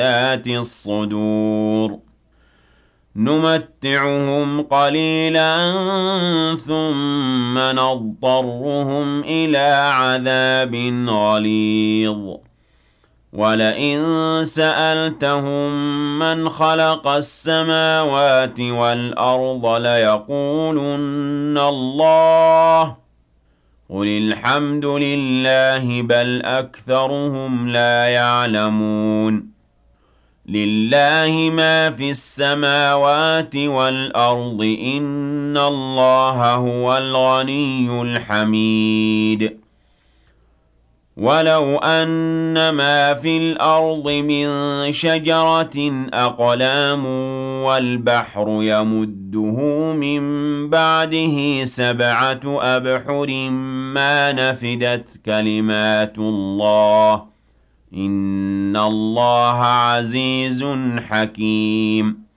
ذات الصدور نمتعهم قليلا ثم نضطرهم إلى عذاب غليظ ولئن سألتهم من خلق السماوات والأرض ليقولن الله قل الحمد لله بل أكثرهم لا يعلمون لله ما في السماوات والأرض إن الله هو الغني الحميد ولو أن ما في الأرض من شجرة أقلام والبحر يمده من بعده 7 أبحر ما نفدت كلمات الله إن الله عزيز حكيم